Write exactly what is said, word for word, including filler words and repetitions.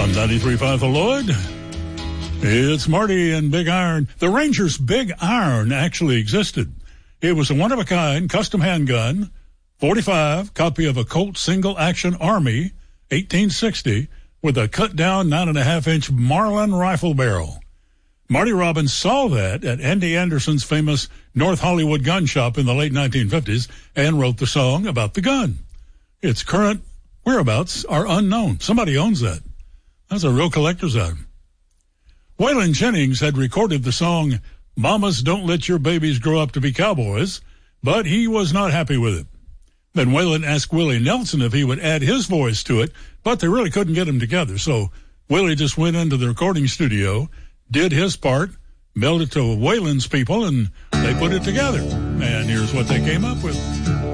On ninety-three point five The Lloyd, it's Marty and Big Iron. The Ranger's Big Iron actually existed. It was a one-of-a-kind custom handgun, forty-five, copy of a Colt single-action Army, eighteen sixty, with a cut-down nine and a half inch Marlin rifle barrel. Marty Robbins saw that at Andy Anderson's famous North Hollywood gun shop in the late nineteen fifties and wrote the song about the gun. Its current whereabouts are unknown. Somebody owns that. That's a real collector's item. Waylon Jennings had recorded the song, Mamas Don't Let Your Babies Grow Up to Be Cowboys, but he was not happy with it. Then Waylon asked Willie Nelson if he would add his voice to it, but they really couldn't get them together. So Willie just went into the recording studio, did his part, mailed it to Waylon's people, and they put it together. And here's what they came up with.